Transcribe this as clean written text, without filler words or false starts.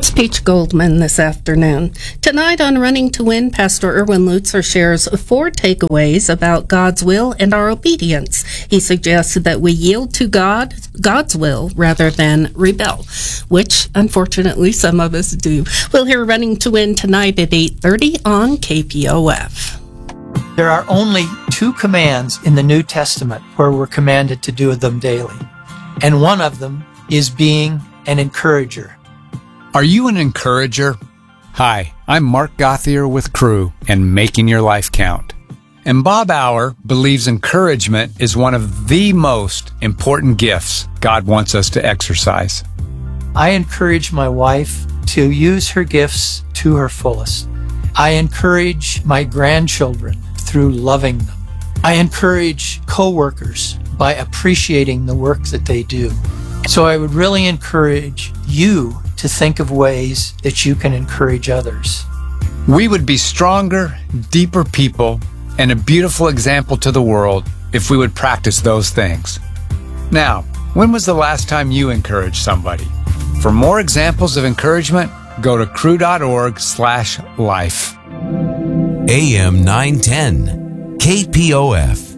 It's Peach Goldman this afternoon. Tonight on Running to Win, Pastor Erwin Lutzer shares 4 takeaways about God's will and our obedience. He suggests that we yield to God's will, rather than rebel, which, unfortunately, some of us do. We'll hear Running to Win tonight at 8:30 on KPOF. There are only 2 commands in the New Testament where we're commanded to do them daily. And one of them is being an encourager. Are you an encourager? Hi, I'm Mark Gothier with Crew and Making Your Life Count. And Bob Auer believes encouragement is one of the most important gifts God wants us to exercise. I encourage my wife to use her gifts to her fullest. I encourage my grandchildren through loving them. I encourage coworkers by appreciating the work that they do. So I would really encourage you to think of ways that you can encourage others. We would be stronger, deeper people and a beautiful example to the world if we would practice those things. Now, when was the last time you encouraged somebody? For more examples of encouragement, go to crew.org/life. AM 910, KPOF.